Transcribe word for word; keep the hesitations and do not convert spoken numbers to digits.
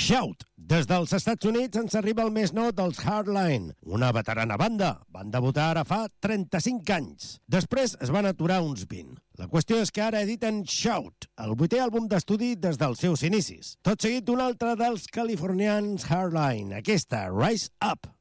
Shout! Des dels Estats Units ens arriba el més nou dels Hardline, una veterana banda. Van debutar ara fa trenta-cinc anys. Després es van aturar uns vint. La qüestió és que ara editen Shout, el vuitè àlbum d'estudi des dels seus inicis. Tot seguit un altre dels californians Hardline, aquesta, Rise Up.